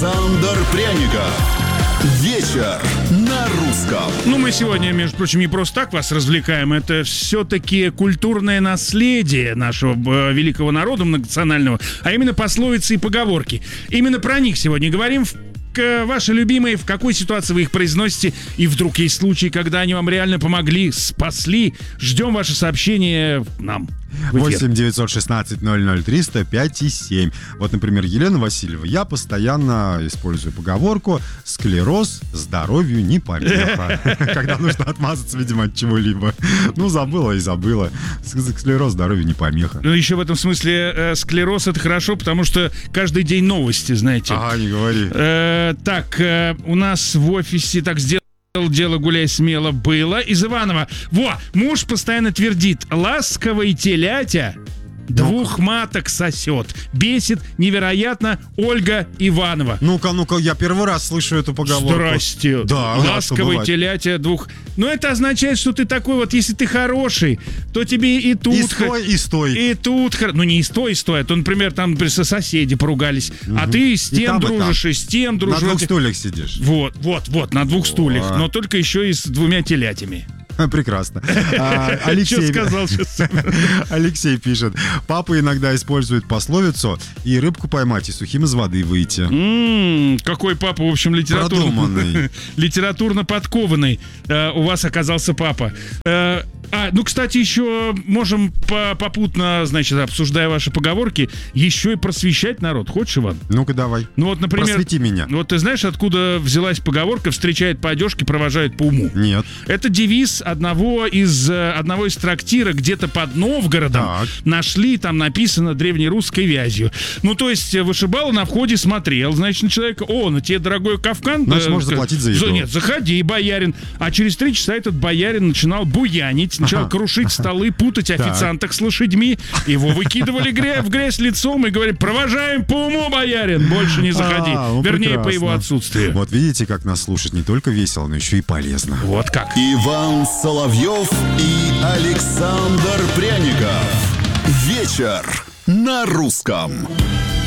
Александр Пряников. Вечер на русском. Ну, мы сегодня, между прочим, не просто так вас развлекаем. Это все-таки культурное наследие нашего великого народа многонационального, а именно пословицы и поговорки. Именно про них сегодня говорим. Ваши любимые, в какой ситуации вы их произносите, и вдруг есть случаи, когда они вам реально помогли, спасли. Ждем ваше сообщение нам. 8 916 00 300 5 и 7. Вот, например, Елена Васильева. Я постоянно использую поговорку «склероз здоровью не помеха». Когда нужно отмазаться, видимо, от чего-либо. Ну, забыла и забыла. Склероз здоровью не помеха. Ну, еще в этом смысле склероз — это хорошо, потому что каждый день новости, знаете. Ага, не говори. У нас в офисе так сделано. Дело «Гуляй смело» было из Иванова. Муж постоянно твердит: ласковый телятя двух маток сосет. Бесит невероятно Ольга Иванова. Ну-ка, я первый раз слышу эту поговорку. Здрасте. Да, ласковый телятя двух. Но это означает, что ты такой вот, если ты хороший, то тебе и тут... И стой. И тут... Ну, не и стой, а то, например, там соседи поругались. А ты с тем дружишь, и с тем дружишь. На двух стульях сидишь. Вот, на двух стульях. Но только еще и с двумя телятями. Прекрасно. Алексей сказал сейчас? Алексей пишет: папа иногда использует пословицу «и рыбку поймать, и сухим из воды выйти». Какой папа, в общем, литературно подкованный у вас оказался папа. Кстати, еще можем попутно, значит, обсуждая ваши поговорки, еще и просвещать народ. Хочешь, Иван? Ну-ка, давай. Ну вот, например, просвети меня. Вот ты знаешь, откуда взялась поговорка «встречает по одежке, провожает по уму»? Нет. Это девиз одного из трактира где-то под Новгородом. Так. Нашли, там написано древнерусской вязью. Ну, то есть, вышибала на входе, смотрел, значит, на человека: на тебе дорогой кафкан. Значит, можно заплатить за еду. Нет, заходи, боярин. А через 3 часа этот боярин начинал буянить, начал крушить столы, путать официанток с лошадьми. Его выкидывали в грязь лицом и говорили: провожаем по уму, боярин, больше не заходи. Вернее, прекрасно. по его отсутствию. Вот видите, как нас слушать не только весело, но еще и полезно. Вот как. Иван Соловьев и Александр Пряников. Вечер на русском.